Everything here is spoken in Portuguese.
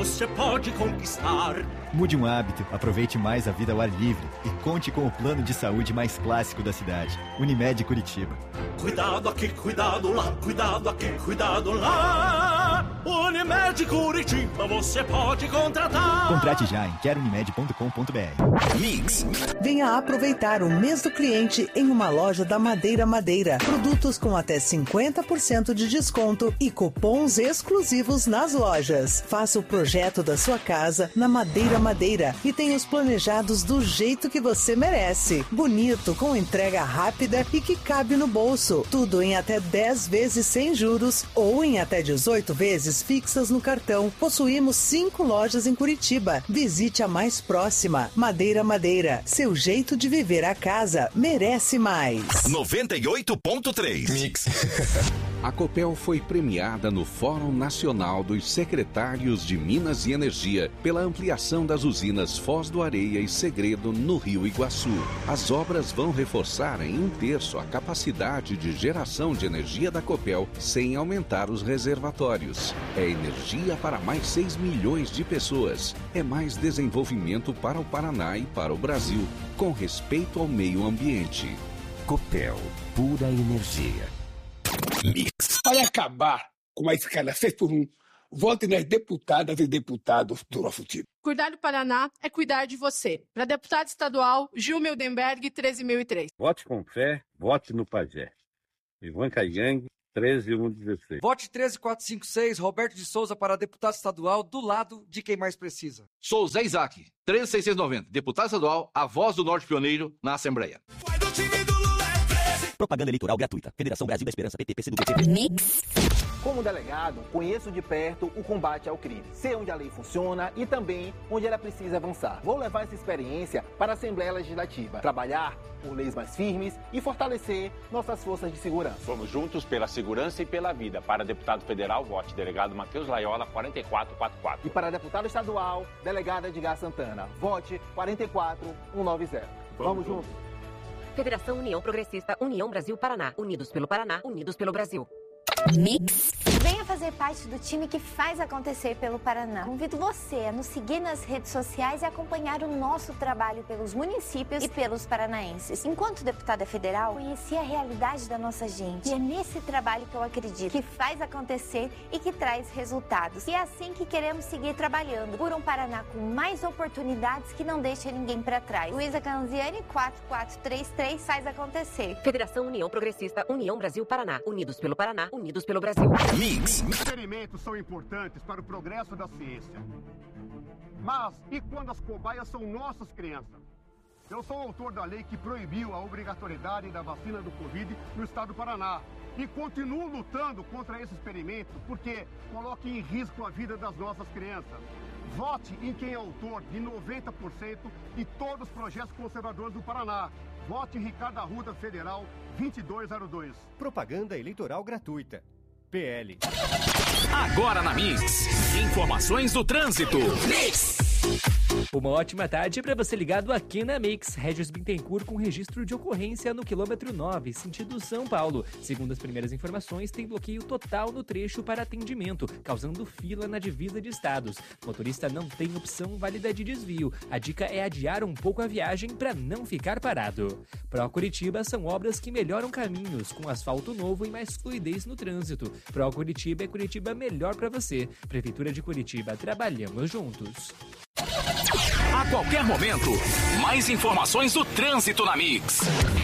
Você pode conquistar. Mude um hábito, aproveite mais a vida ao ar livre e conte com o plano de saúde mais clássico da cidade. Unimed Curitiba. Cuidado aqui, cuidado lá, cuidado aqui, cuidado lá. Unimed Curitiba, você pode contratar. Contrate já em querounimed.com.br. Mix. Venha aproveitar o mês do cliente em uma loja da Madeira Madeira. Produtos com até 50% de desconto e cupons exclusivos nas lojas. Faça o projeto da sua casa na Madeira Madeira e tenha os planejados do jeito que você merece. Bonito, com entrega rápida e que cabe no bolso. Tudo em até 10 vezes sem juros ou em até 18 vezes fixas no cartão. Possuímos 5 lojas em Curitiba. Visite a mais próxima. Madeira Madeira. Seu jeito de viver a casa merece mais. 98.3 Mix. A Copel foi premiada no Fórum Nacional dos Secretários de Minas e Energia pela ampliação das usinas Foz do Areia e Segredo no Rio Iguaçu. As obras vão reforçar em 1/3 a capacidade de geração de energia da Copel sem aumentar os reservatórios. É energia para mais 6 milhões de pessoas. É mais desenvolvimento para o Paraná e para o Brasil, com respeito ao meio ambiente. Copel, pura energia. Mix. Para acabar com a escala 6x1, vote nas deputadas e deputados do nosso time. Cuidar do Paraná é cuidar de você. Para deputado estadual, Gil Mildenberg, 13.003. Vote com fé, vote no Pajé. Ivan Caigang, 13.116. Vote 13456, Roberto de Souza para deputado estadual, do lado de quem mais precisa. Sou Zé Isaac, 13.690, deputado estadual, a voz do Norte Pioneiro na Assembleia. Propaganda eleitoral gratuita. Federação Brasil da Esperança, PT, PCdoB, Mix. Como delegado, conheço de perto o combate ao crime. Sei onde a lei funciona e também onde ela precisa avançar. Vou levar essa experiência para a Assembleia Legislativa. Trabalhar por leis mais firmes e fortalecer nossas forças de segurança. Vamos juntos pela segurança e pela vida. Para deputado federal, vote delegado Matheus Laiola, 4444. E para deputado estadual, delegado Edgar Santana, vote 44190. Vamos juntos. Federação União Progressista, União Brasil Paraná. Unidos pelo Paraná, unidos pelo Brasil. Mix. Venha fazer parte do time que faz acontecer pelo Paraná. Convido você a nos seguir nas redes sociais e acompanhar o nosso trabalho pelos municípios e pelos paranaenses. Enquanto deputada federal, conheci a realidade da nossa gente. E é nesse trabalho que eu acredito, que faz acontecer e que traz resultados. E é assim que queremos seguir trabalhando por um Paraná com mais oportunidades que não deixa ninguém para trás. Luísa Canziani, 4433, faz acontecer. Federação União Progressista, União Brasil Paraná. Unidos pelo Paraná, unidos pelo Brasil. Mix. Experimentos são importantes para o progresso da ciência. Mas e quando as cobaias são nossas crianças? Eu sou o autor da lei que proibiu a obrigatoriedade da vacina do Covid no estado do Paraná. E continuo lutando contra esse experimento porque coloca em risco a vida das nossas crianças. Vote em quem é autor de 90% de todos os projetos conservadores do Paraná. Vote em Ricardo Arruda Federal 2202. Propaganda eleitoral gratuita. PL. Agora na Mix. Informações do trânsito. Mix. Uma ótima tarde para você ligado aqui na Mix. Regis Bittencourt com registro de ocorrência no quilômetro 9, sentido São Paulo. Segundo as primeiras informações, tem bloqueio total no trecho para atendimento, causando fila na divisa de estados. O motorista não tem opção válida de desvio. A dica é adiar um pouco a viagem para não ficar parado. Pro Curitiba são obras que melhoram caminhos, com asfalto novo e mais fluidez no trânsito. Pro Curitiba é Curitiba melhor para você. Prefeitura de Curitiba, trabalhamos juntos. A qualquer momento, mais informações do trânsito na Mix.